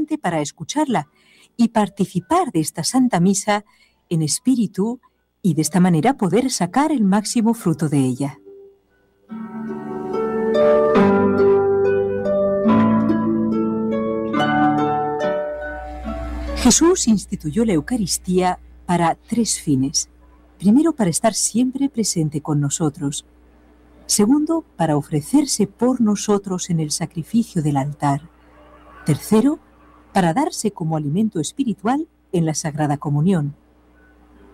presente para escucharla y participar de esta Santa Misa en espíritu y de esta manera poder sacar el máximo fruto de ella. Jesús instituyó la Eucaristía para 3 fines. Primero, para estar siempre presente con nosotros. Segundo, para ofrecerse por nosotros en el sacrificio del altar. Tercero, para darse como alimento espiritual en la Sagrada Comunión.